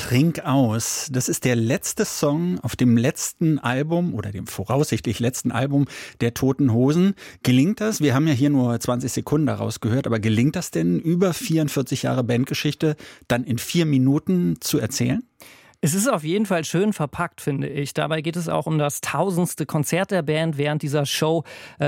Trink aus. Das ist der letzte Song auf dem letzten Album oder dem voraussichtlich letzten Album der Toten Hosen. Gelingt das? Wir haben ja hier nur 20 Sekunden daraus gehört, aber gelingt das denn, über 44 Jahre Bandgeschichte dann in 4 Minuten zu erzählen? Es ist auf jeden Fall schön verpackt, finde ich. Dabei geht es auch um das 1000. Konzert der Band während dieser Show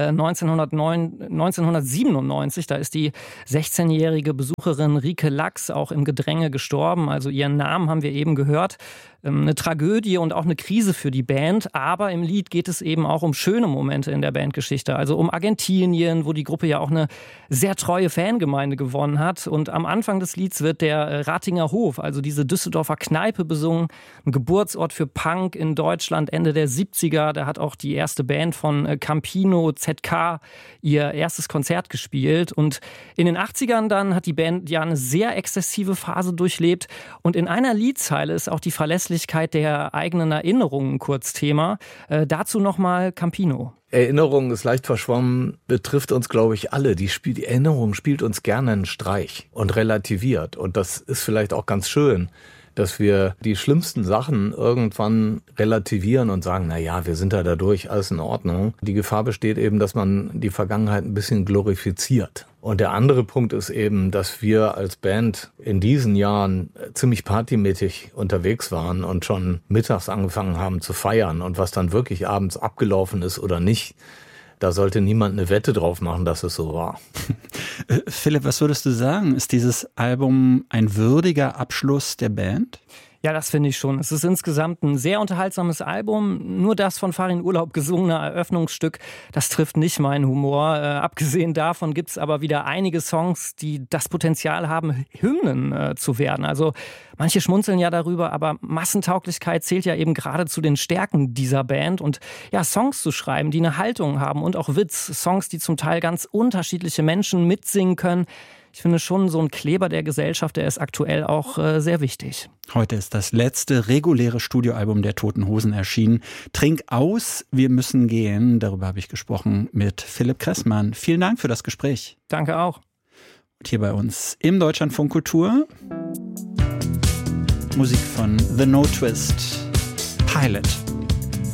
1997. Da ist die 16-jährige Besucherin Rike Lachs auch im Gedränge gestorben. Also ihren Namen haben wir eben gehört. Eine Tragödie und auch eine Krise für die Band. Aber im Lied geht es eben auch um schöne Momente in der Bandgeschichte. Also um Argentinien, wo die Gruppe ja auch eine sehr treue Fangemeinde gewonnen hat. Und am Anfang des Lieds wird der Ratinger Hof, also diese Düsseldorfer Kneipe, besungen. Ein Geburtsort für Punk in Deutschland Ende der 70er. Da hat auch die erste Band von Campino, ZK, ihr erstes Konzert gespielt. Und in den 80ern dann hat die Band ja eine sehr exzessive Phase durchlebt. Und in einer Liedzeile ist auch die Verlässlichkeit der eigenen Erinnerungen kurz Thema. Dazu nochmal Campino. Erinnerung ist leicht verschwommen, betrifft uns, glaube ich, alle. Die Erinnerung spielt uns gerne einen Streich und relativiert. Und das ist vielleicht auch ganz schön, dass wir die schlimmsten Sachen irgendwann relativieren und sagen, na ja, wir sind da dadurch, alles in Ordnung. Die Gefahr besteht eben, dass man die Vergangenheit ein bisschen glorifiziert. Und der andere Punkt ist eben, dass wir als Band in diesen Jahren ziemlich partymäßig unterwegs waren und schon mittags angefangen haben zu feiern. Und was dann wirklich abends abgelaufen ist oder nicht, da sollte niemand eine Wette drauf machen, dass es so war. Philipp, was würdest du sagen? Ist dieses Album ein würdiger Abschluss der Band? Ja, das finde ich schon. Es ist insgesamt ein sehr unterhaltsames Album. Nur das von Farin Urlaub gesungene Eröffnungsstück, das trifft nicht meinen Humor. Abgesehen davon gibt es aber wieder einige Songs, die das Potenzial haben, Hymnen zu werden. Also manche schmunzeln ja darüber, aber Massentauglichkeit zählt ja eben gerade zu den Stärken dieser Band. Und ja, Songs zu schreiben, die eine Haltung haben und auch Witz. Songs, die zum Teil ganz unterschiedliche Menschen mitsingen können. Ich finde schon, so ein Kleber der Gesellschaft, der ist aktuell auch sehr wichtig. Heute ist das letzte reguläre Studioalbum der Toten Hosen erschienen. Trink aus, wir müssen gehen. Darüber habe ich gesprochen mit Philipp Kressmann. Vielen Dank für das Gespräch. Danke auch. Und hier bei uns im Deutschlandfunk Kultur Musik von The No Twist, Pilot.